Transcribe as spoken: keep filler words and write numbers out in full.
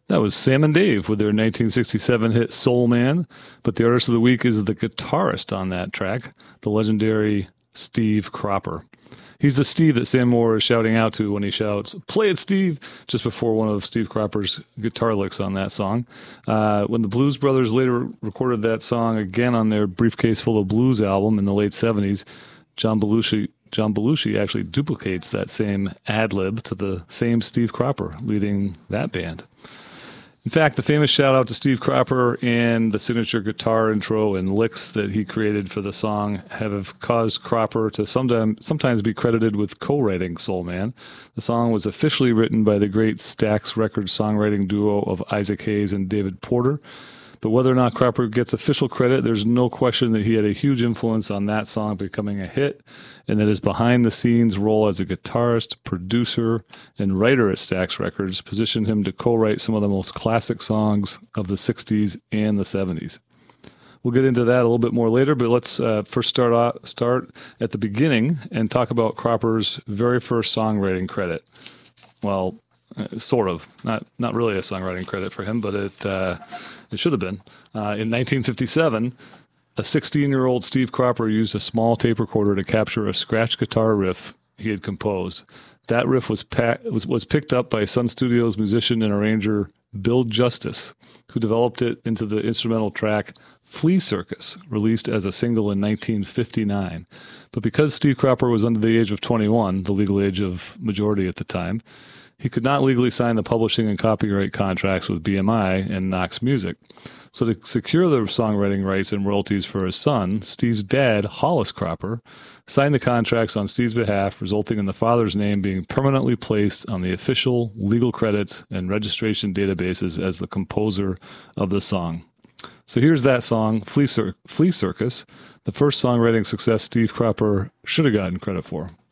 That was Sam and Dave with their nineteen sixty-seven hit Soul Man, but the artist of the week is the guitarist on that track, the legendary Steve Cropper. He's the Steve that Sam Moore is shouting out to when he shouts, "Play it, Steve," just before one of Steve Cropper's guitar licks on that song. Uh, when the Blues Brothers later recorded that song again on their Briefcase Full of Blues album in the late seventies, John Belushi John Belushi actually duplicates that same ad-lib to the same Steve Cropper leading that band. In fact, the famous shout-out to Steve Cropper and the signature guitar intro and licks that he created for the song have caused Cropper to sometimes, sometimes be credited with co-writing Soul Man. The song was officially written by the great Stax Records songwriting duo of Isaac Hayes and David Porter. But whether or not Cropper gets official credit, there's no question that he had a huge influence on that song becoming a hit, and that his behind-the-scenes role as a guitarist, producer, and writer at Stax Records positioned him to co-write some of the most classic songs of the sixties and the seventies. We'll get into that a little bit more later, but let's uh, first start out, start at the beginning and talk about Cropper's very first songwriting credit. Well, uh, sort of. Not not really a songwriting credit for him, but it... Uh, It should have been. Uh, in nineteen fifty-seven, a sixteen-year-old Steve Cropper used a small tape recorder to capture a scratch guitar riff he had composed. That riff was, pa- was, was picked up by Sun Studios musician and arranger Bill Justice, who developed it into the instrumental track Flea Circus, released as a single in nineteen fifty-nine. But because Steve Cropper was under the age of twenty-one, the legal age of majority at the time, he could not legally sign the publishing and copyright contracts with B M I and Knox Music. So to secure the songwriting rights and royalties for his son, Steve's dad, Hollis Cropper, signed the contracts on Steve's behalf, resulting in the father's name being permanently placed on the official legal credits and registration databases as the composer of the song. So here's that song, Flea, Cir- Flea Circus, the first songwriting success Steve Cropper should have gotten credit for.